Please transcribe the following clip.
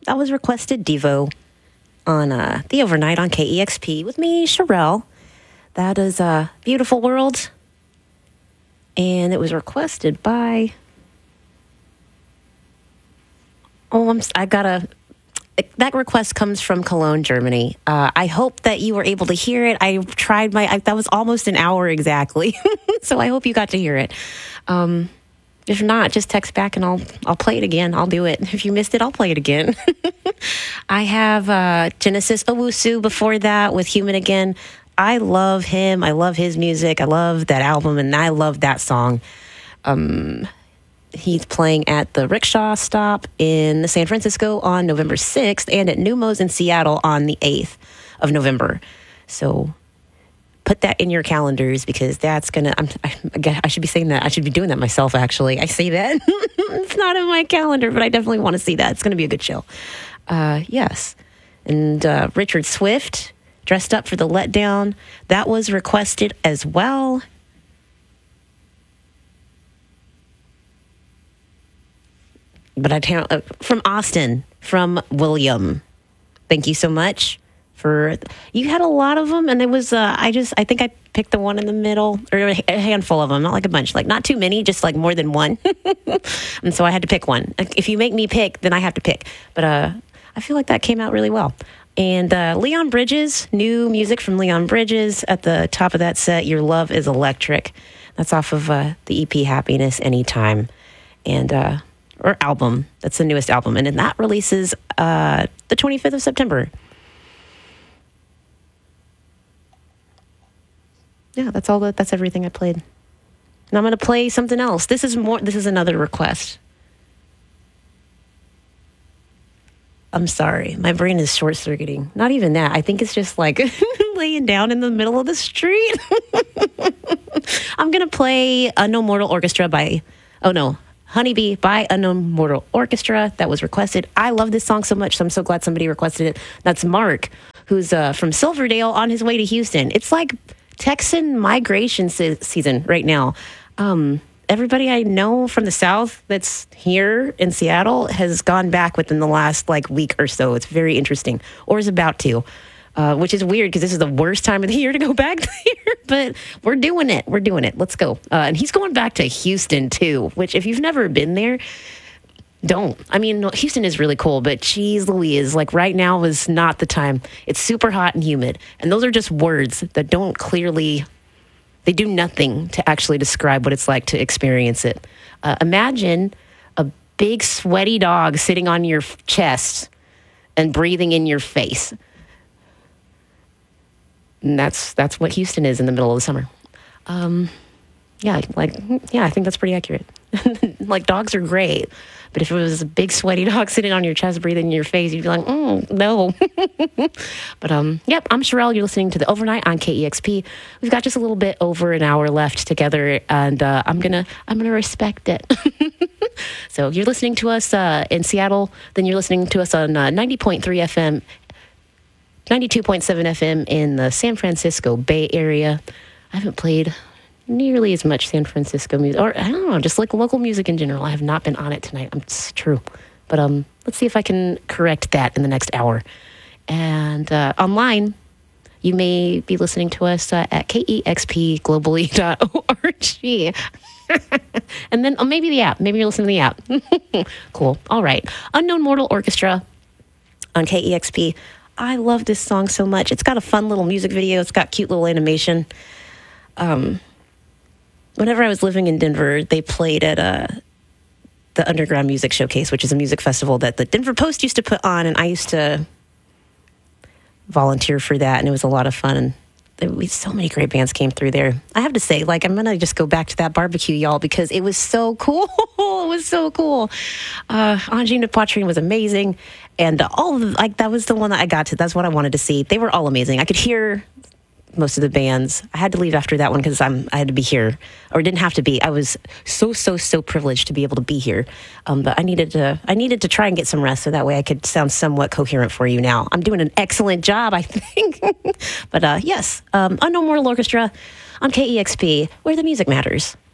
that was requested Devo on the Overnight on KEXP with me, Sherelle. That is Beautiful World. And it was requested by... That request comes from Cologne, Germany. I hope that you were able to hear it. I tried that was almost an hour exactly. So I hope you got to hear it. If not, just text back and I'll play it again. I'll do it. If you missed it, I'll play it again. I have Genesis Owusu before that with Human Again. I love him. I love his music. I love that album, and I love that song. He's playing at the Rickshaw Stop in San Francisco on November 6th and at Numos in Seattle on the 8th of November. So put that in your calendars because that's going to... I should be saying that. I should be doing that myself, actually. I say that. It's not in my calendar, but I definitely want to see that. It's going to be a good show. Yes. And Richard Swift, Dressed Up for the Letdown. That was requested as well. But I can't... from Austin, from William. Thank you so much. You had a lot of them, and it was I think I picked the one in the middle, or a handful of them, not like a bunch, like not too many, just like more than one. And so I had to pick one. If you make me pick, then I have to pick. But I feel like that came out really well. And Leon Bridges, new music from Leon Bridges at the top of that set. Your Love is Electric. That's off of the EP Happiness Anytime, and or album. That's the newest album, and then that releases the 25th of September. Yeah, that's everything I played. Now I'm going to play something else. This is another request. I'm sorry. My brain is short-circuiting. Not even that. I think it's just like laying down in the middle of the street. I'm going to play Unknown Mortal Orchestra Honeybee by Unknown Mortal Orchestra. That was requested. I love this song so much, so I'm so glad somebody requested it. That's Mark, who's from Silverdale on his way to Houston. It's like Texan migration season right now. Everybody I know from the South that's here in Seattle has gone back within the last week or so. It's very interesting, or is about to, which is weird because this is the worst time of the year to go back there. But we're doing it. Let's go. And he's going back to Houston too, which if you've never been there, don't. I mean, Houston is really cool, but geez Louise, right now is not the time. It's super hot and humid. And those are just words that don't clearly, they do nothing to actually describe what it's like to experience it. Imagine a big sweaty dog sitting on your chest and breathing in your face. And that's what Houston is in the middle of the summer. I think that's pretty accurate. Dogs are great. But if it was a big sweaty dog sitting on your chest, breathing in your face, you'd be like, no. But, yep, I'm Sherelle. You're listening to The Overnight on KEXP. We've got just a little bit over an hour left together, and I'm gonna respect it. So if you're listening to us in Seattle, then you're listening to us on 90.3 FM, 92.7 FM in the San Francisco Bay Area. I haven't played nearly as much San Francisco music, or I don't know, just local music in general. I have not been on it tonight. It's true. But let's see if I can correct that in the next hour. And online, you may be listening to us at kexpglobally.org. And then maybe the app. Maybe you're listening to the app. Cool. All right. Unknown Mortal Orchestra on KEXP. I love this song so much. It's got a fun little music video. It's got cute little animation. Whenever I was living in Denver, they played at the Underground Music Showcase, which is a music festival that the Denver Post used to put on, and I used to volunteer for that, and it was a lot of fun. And so many great bands came through there. I have to say, I'm going to just go back to that barbecue, y'all, because it was so cool. It was so cool. Angine Poitrine was amazing, and that was the one that I got to. That's what I wanted to see. They were all amazing. I could hear most of the bands. I had to leave after that one because I had to be here, or didn't have to be. I was so privileged to be able to be here. But I needed to try and get some rest so that way I could sound somewhat coherent for you now. I'm doing an excellent job, I think. But yes, Unknown Mortal Orchestra on KEXP, where the music matters.